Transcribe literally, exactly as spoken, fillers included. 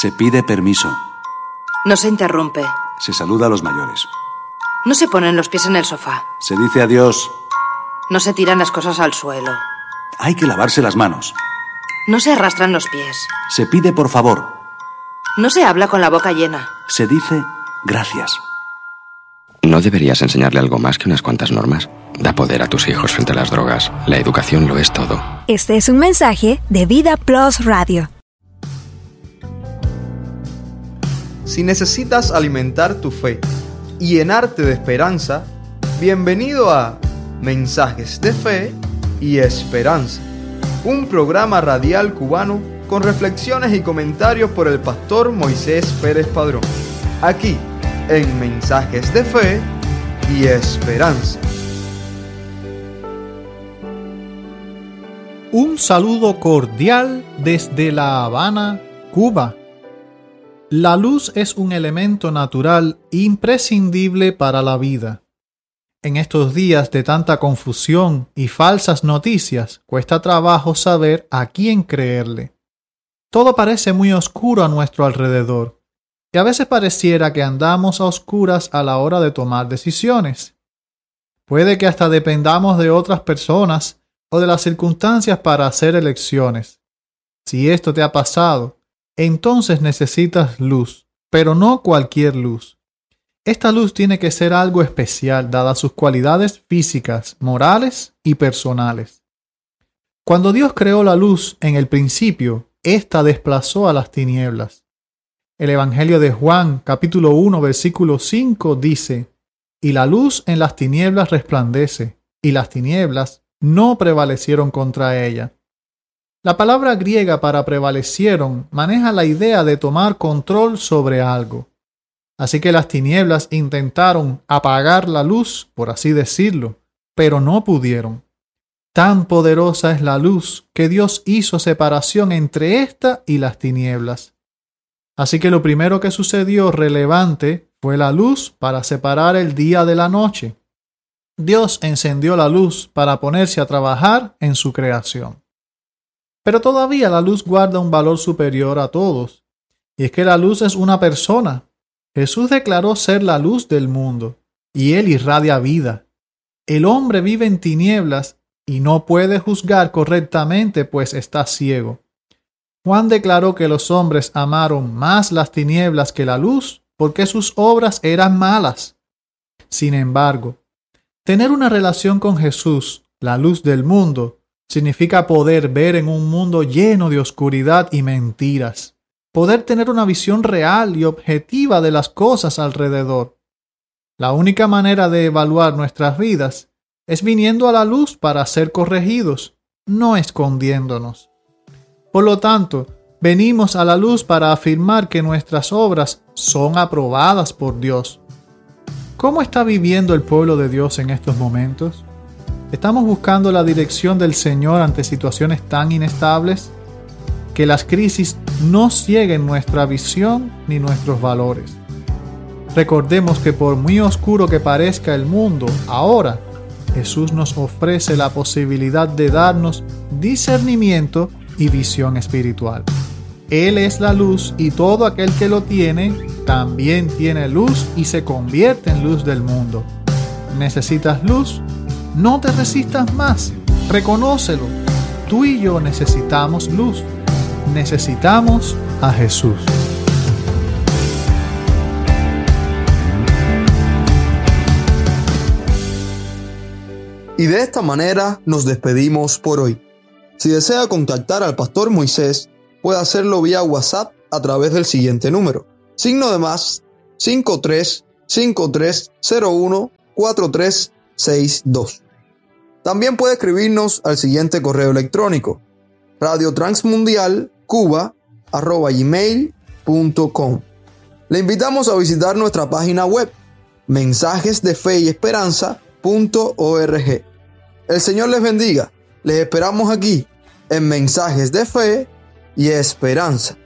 Se pide permiso. No se interrumpe. Se saluda a los mayores. No se ponen los pies en el sofá. Se dice adiós. No se tiran las cosas al suelo. Hay que lavarse las manos. No se arrastran los pies. Se pide por favor. No se habla con la boca llena. Se dice gracias. ¿No deberías enseñarle algo más que unas cuantas normas? Da poder a tus hijos frente a las drogas. La educación lo es todo. Este es un mensaje de Vida Plus Radio. Si necesitas alimentar tu fe y llenarte de esperanza, bienvenido a Mensajes de Fe y Esperanza, un programa radial cubano con reflexiones y comentarios por el pastor Moisés Pérez Padrón, aquí en Mensajes de Fe y Esperanza. Un saludo cordial desde La Habana, Cuba. La luz es un elemento natural imprescindible para la vida. En estos días de tanta confusión y falsas noticias, cuesta trabajo saber a quién creerle. Todo parece muy oscuro a nuestro alrededor, y a veces pareciera que andamos a oscuras a la hora de tomar decisiones. Puede que hasta dependamos de otras personas o de las circunstancias para hacer elecciones. Si esto te ha pasado, entonces necesitas luz, pero no cualquier luz. Esta luz tiene que ser algo especial, dadas sus cualidades físicas, morales y personales. Cuando Dios creó la luz en el principio, ésta desplazó a las tinieblas. El Evangelio de Juan, capítulo uno, versículo cinco, dice: «Y la luz en las tinieblas resplandece, y las tinieblas no prevalecieron contra ella». La palabra griega para prevalecieron maneja la idea de tomar control sobre algo. Así que las tinieblas intentaron apagar la luz, por así decirlo, pero no pudieron. Tan poderosa es la luz que Dios hizo separación entre esta y las tinieblas. Así que lo primero que sucedió relevante fue la luz para separar el día de la noche. Dios encendió la luz para ponerse a trabajar en su creación. Pero todavía la luz guarda un valor superior a todos, y es que la luz es una persona. Jesús declaró ser la luz del mundo, y Él irradia vida. El hombre vive en tinieblas y no puede juzgar correctamente, pues está ciego. Juan declaró que los hombres amaron más las tinieblas que la luz, porque sus obras eran malas. Sin embargo, tener una relación con Jesús, la luz del mundo, significa poder ver en un mundo lleno de oscuridad y mentiras, poder tener una visión real y objetiva de las cosas alrededor. La única manera de evaluar nuestras vidas es viniendo a la luz para ser corregidos, no escondiéndonos. Por lo tanto, venimos a la luz para afirmar que nuestras obras son aprobadas por Dios. ¿Cómo está viviendo el pueblo de Dios en estos momentos? ¿Estamos buscando la dirección del Señor ante situaciones tan inestables? Que las crisis no cieguen nuestra visión ni nuestros valores. Recordemos que por muy oscuro que parezca el mundo, ahora Jesús nos ofrece la posibilidad de darnos discernimiento y visión espiritual. Él es la luz y todo aquel que lo tiene también tiene luz y se convierte en luz del mundo. ¿Necesitas luz? No te resistas más, reconócelo. Tú y yo necesitamos luz. Necesitamos a Jesús. Y de esta manera nos despedimos por hoy. Si desea contactar al pastor Moisés, puede hacerlo vía WhatsApp a través del siguiente número: signo de más cinco tres cinco tres cero uno cuatro tres seis dos. También puede escribirnos al siguiente correo electrónico: radiotransmundialcuba arroba gmail punto com. Le invitamos a visitar nuestra página web mensajes de fe y esperanza punto org. El Señor les bendiga. Les esperamos aquí en Mensajes de Fe y Esperanza.